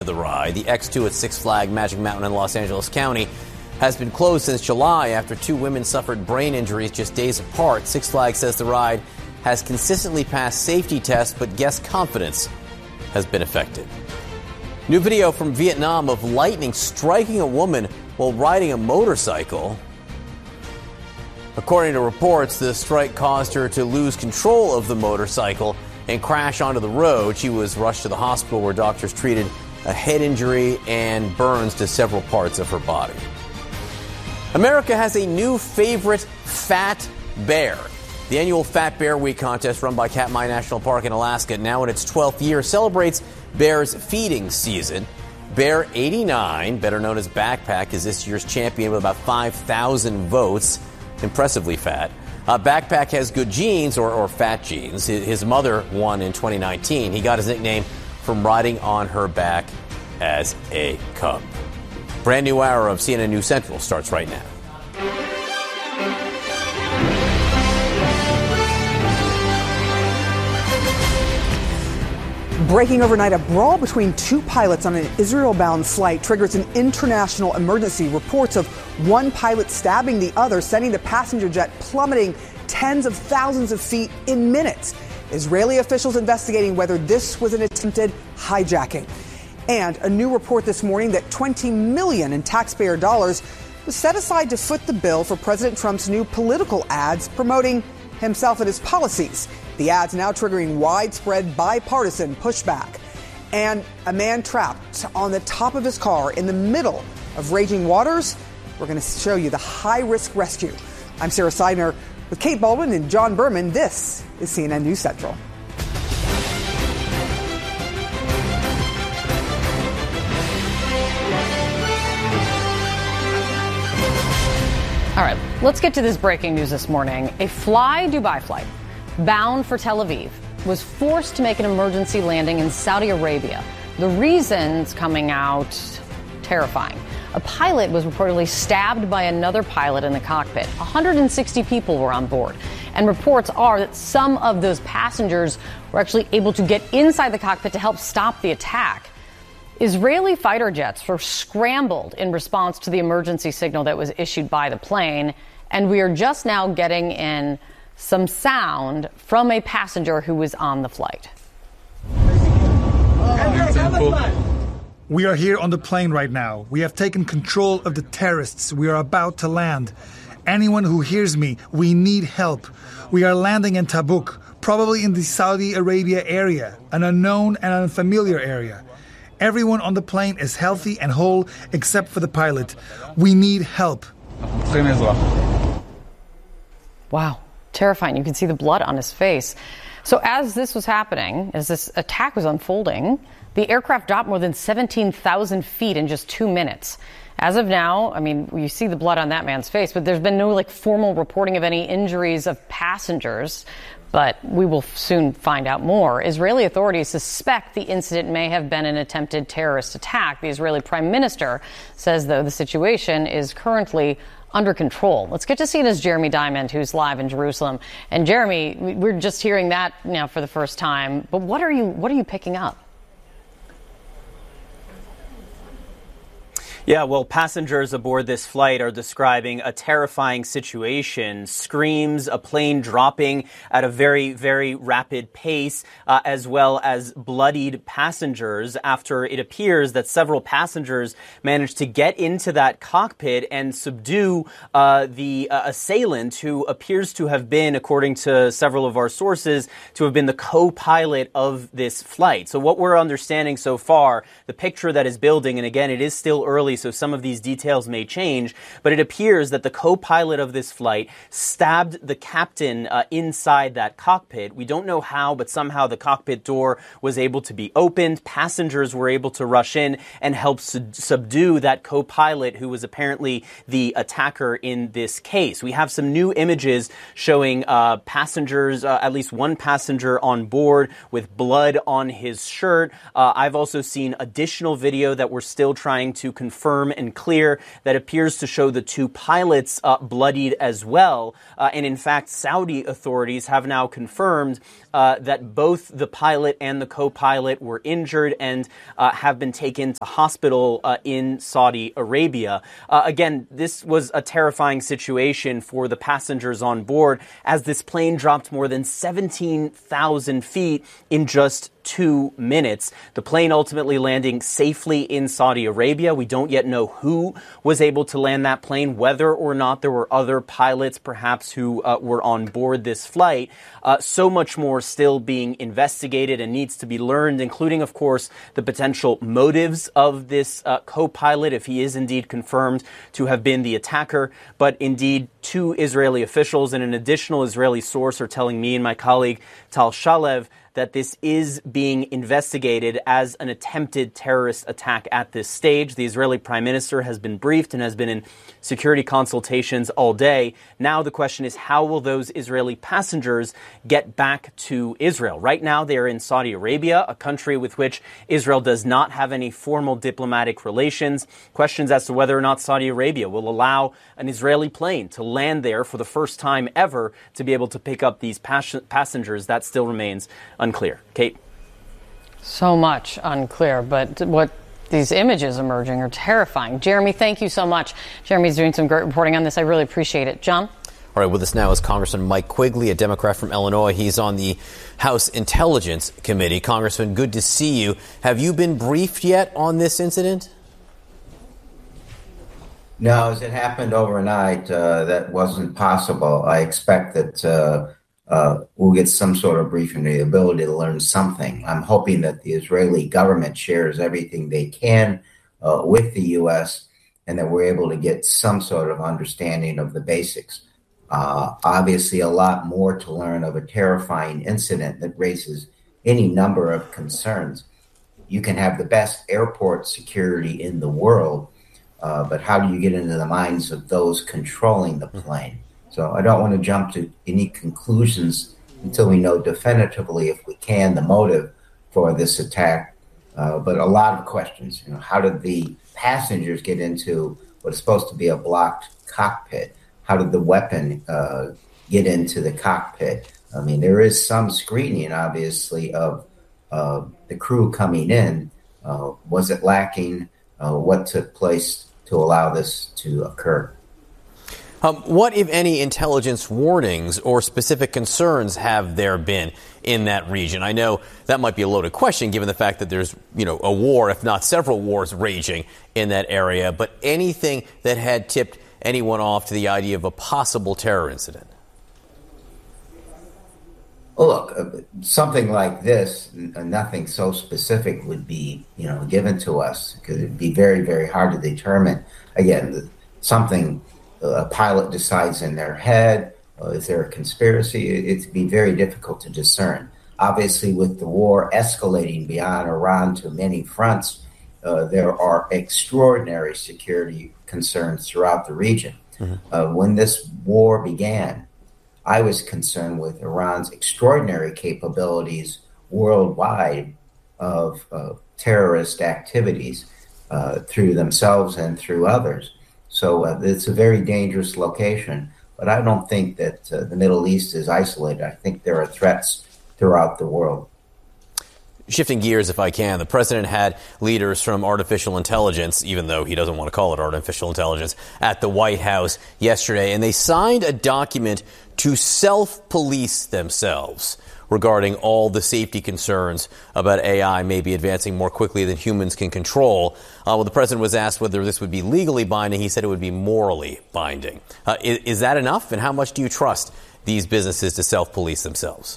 The ride, the X2 at Six Flags Magic Mountain in Los Angeles County, has been closed since July after two women suffered brain injuries just days apart. Six Flags says the ride has consistently passed safety tests, but guest confidence has been affected. New video from Vietnam of lightning striking a woman while riding a motorcycle. According to reports, the strike caused her to lose control of the motorcycle and crash onto the road. She was rushed to the hospital where doctors treated a head injury and burns to several parts of her body. America has a new favorite fat bear. The annual Fat Bear Week contest run by Katmai National Park in Alaska, now in its 12th year, celebrates bears' feeding season. Bear 89, better known as Backpack, is this year's champion with about 5,000 votes. Impressively fat. Backpack has good genes, or fat genes. His mother won in 2019. He got his nickname from riding on her back as a cub. Brand new hour of CNN News Central starts right now. Breaking overnight, a brawl between two pilots on an Israel-bound flight triggers an international emergency. Reports of one pilot stabbing the other, sending the passenger jet plummeting tens of thousands of feet in minutes. Israeli officials investigating whether this was an attempted hijacking. And a new report this morning that $20 million in taxpayer dollars was set aside to foot the bill for President Trump's new political ads promoting himself and his policies. The ads now triggering widespread bipartisan pushback. And a man trapped on the top of his car in the middle of raging waters. We're going to show you the high-risk rescue. I'm Sarah Seidner with Kate Baldwin and John Berman. This is CNN News Central. All right, let's get to this breaking news this morning. A Fly Dubai flight bound for Tel Aviv was forced to make an emergency landing in Saudi Arabia. The reasons coming out terrifying. A pilot was reportedly stabbed by another pilot in the cockpit. 160 people were on board. And reports are that some of those passengers were actually able to get inside the cockpit to help stop the attack. Israeli fighter jets were scrambled in response to the emergency signal that was issued by the plane. And we are just now getting in some sound from a passenger who was on the flight. We are here on the plane right now. We have taken control of the terrorists. We are about to land. Anyone who hears me, we need help. We are landing in Tabuk, probably in the Saudi Arabia area, an unknown and unfamiliar area. Everyone on the plane is healthy and whole except for the pilot. We need help. Wow, terrifying. You can see the blood on his face. So as this was happening, as this attack was unfolding, the aircraft dropped more than 17,000 feet in just 2 minutes. As of now, I mean, you see the blood on that man's face, but there's been no formal reporting of any injuries of passengers. But we will soon find out more. Israeli authorities suspect the incident may have been an attempted terrorist attack. The Israeli prime minister says, though, the situation is currently under control. Let's get to CNN's Jeremy Diamond, who's live in Jerusalem. And Jeremy, we're just hearing that now for the first time. But what are you picking up? Yeah, well, passengers aboard this flight are describing a terrifying situation. Screams, a plane dropping at a very, very rapid pace, as well as bloodied passengers after it appears that several passengers managed to get into that cockpit and subdue the assailant, who appears to have been, according to several of our sources, to have been the co-pilot of this flight. So what we're understanding so far, the picture that is building, and again, it is still early, so some of these details may change, but it appears that the co-pilot of this flight stabbed the captain inside that cockpit. We don't know how, but somehow the cockpit door was able to be opened. Passengers were able to rush in and help subdue that co-pilot who was apparently the attacker in this case. We have some new images showing passengers, at least one passenger on board with blood on his shirt. I've also seen additional video that we're still trying to confirm firm and clear that appears to show the two pilots bloodied as well. And in fact, Saudi authorities have now confirmed that both the pilot and the co-pilot were injured and have been taken to hospital in Saudi Arabia. Again, this was a terrifying situation for the passengers on board as this plane dropped more than 17,000 feet in just 2 minutes. The plane ultimately landing safely in Saudi Arabia. We don't yet know who was able to land that plane, whether or not there were other pilots perhaps who were on board this flight. So much more still being investigated and needs to be learned, including, of course, the potential motives of this co-pilot, if he is indeed confirmed to have been the attacker. But indeed, two Israeli officials and an additional Israeli source are telling me and my colleague Tal Shalev that this is being investigated as an attempted terrorist attack at this stage. The Israeli Prime Minister has been briefed and has been in security consultations all day. Now the question is, how will those Israeli passengers get back to Israel? Right now they are in Saudi Arabia, a country with which Israel does not have any formal diplomatic relations. Questions as to whether or not Saudi Arabia will allow an Israeli plane to land there for the first time ever to be able to pick up these passengers, that still remains unclear. Kate? So much unclear, but what these images emerging are terrifying. Jeremy, thank you so much. Jeremy's doing some great reporting on this. I really appreciate it. John? All right, with us now is Congressman Mike Quigley, a Democrat from Illinois. He's on the House Intelligence Committee. Congressman, good to see you. Have you been briefed yet on this incident? No, as it happened overnight, that wasn't possible. I expect that we'll get some sort of briefing, the ability to learn something. I'm hoping that the Israeli government shares everything they can with the U.S. and that we're able to get some sort of understanding of the basics. Obviously, a lot more to learn of a terrifying incident that raises any number of concerns. You can have the best airport security in the world, but how do you get into the minds of those controlling the plane? So I don't want to jump to any conclusions until we know definitively, if we can, the motive for this attack. But a lot of questions. How did the passengers get into what is supposed to be a blocked cockpit? How did the weapon get into the cockpit? I mean, there is some screening, obviously, of the crew coming in. Was it lacking? What took place to allow this to occur? What, if any, intelligence warnings or specific concerns have there been in that region? I know that might be a loaded question given the fact that there's, a war, if not several wars raging in that area, but anything that had tipped anyone off to the idea of a possible terror incident? Well, look, something like this, nothing so specific would be, given to us, because it'd be very, very hard to determine. Again, something a pilot decides in their head, is there a conspiracy? It'd be very difficult to discern. Obviously, with the war escalating beyond Iran to many fronts, there are extraordinary security concerns throughout the region. Mm-hmm. When this war began, I was concerned with Iran's extraordinary capabilities worldwide of terrorist activities through themselves and through others. So it's a very dangerous location, but I don't think that the Middle East is isolated. I think there are threats throughout the world. Shifting gears, if I can, the president had leaders from artificial intelligence, even though he doesn't want to call it artificial intelligence, at the White House yesterday, and they signed a document to self-police themselves regarding all the safety concerns about AI maybe advancing more quickly than humans can control. When the president was asked whether this would be legally binding, he said it would be morally binding. Is that enough? And how much do you trust these businesses to self-police themselves?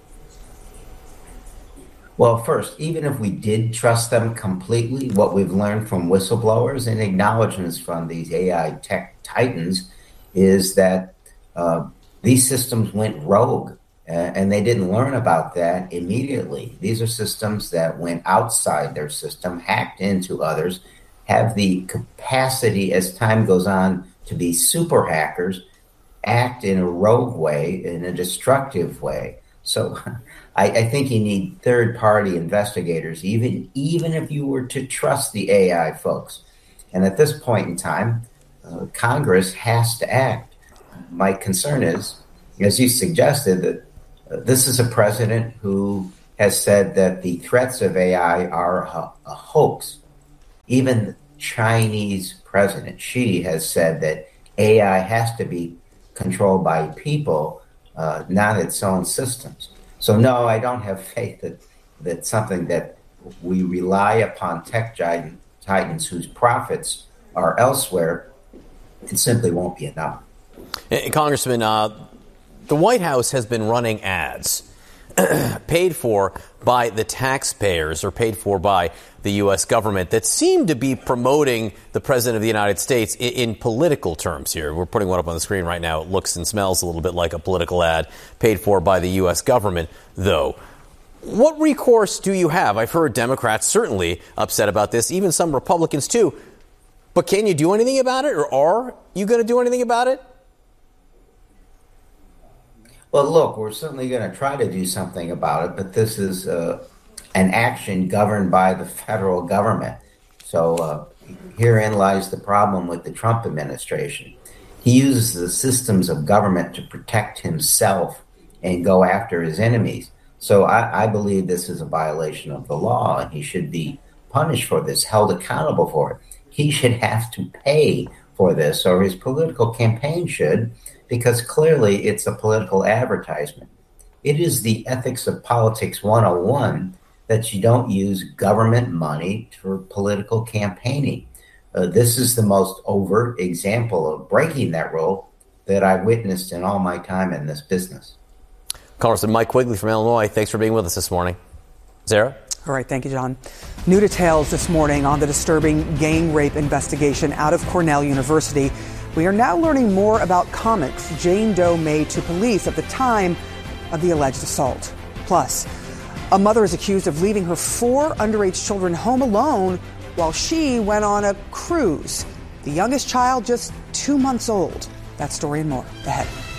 Well, first, even if we did trust them completely, what we've learned from whistleblowers and acknowledgments from these AI tech titans is that these systems went rogue. And they didn't learn about that immediately. These are systems that went outside their system, hacked into others, have the capacity as time goes on to be super hackers, act in a rogue way, in a destructive way. So I think you need third-party investigators, even if you were to trust the AI folks. And at this point in time, Congress has to act. My concern is, as you suggested, that this is a president who has said that the threats of AI are a hoax. Even Chinese President Xi has said that AI has to be controlled by people, not its own systems. So no, I don't have faith that something that we rely upon tech titans whose profits are elsewhere, it simply won't be enough. Congressman, the White House has been running ads paid for by the taxpayers or paid for by the U.S. government that seem to be promoting the President of the United States in political terms here. We're putting one up on the screen right now. It looks and smells a little bit like a political ad paid for by the U.S. government, though. What recourse do you have? I've heard Democrats certainly upset about this, even some Republicans too. But can you do anything about it, or are you going to do anything about it? Well, look, we're certainly going to try to do something about it, but this is an action governed by the federal government. So herein lies the problem with the Trump administration. He uses the systems of government to protect himself and go after his enemies. So I believe this is a violation of the law, and he should be punished for this, held accountable for it. He should have to pay for this, or his political campaign should, because clearly it's a political advertisement. It is the ethics of politics 101 that you don't use government money for political campaigning. This is the most overt example of breaking that rule that I've witnessed in all my time in this business. Congressman Mike Quigley from Illinois, thanks for being with us this morning. Sarah? All right, thank you, John. New details this morning on the disturbing gang rape investigation out of Cornell University. We are now learning more about comments Jane Doe made to police at the time of the alleged assault. Plus, a mother is accused of leaving her 4 underage children home alone while she went on a cruise. The youngest child just 2 months old. That story and more ahead.